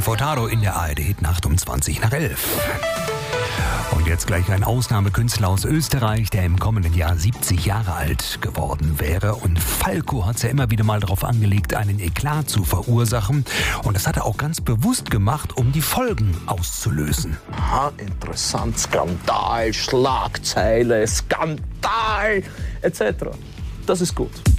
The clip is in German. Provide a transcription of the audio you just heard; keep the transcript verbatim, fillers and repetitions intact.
Nelly Furtado in der A R D-Hitnacht um zwanzig nach elf. Und jetzt gleich ein Ausnahmekünstler aus Österreich, der im kommenden Jahr siebzig Jahre alt geworden wäre. Und Falco hat es ja immer wieder mal darauf angelegt, einen Eklat zu verursachen. Und das hat er auch ganz bewusst gemacht, um die Folgen auszulösen. Aha, interessant. Skandal, Schlagzeile, Skandal, et cetera. Das ist gut.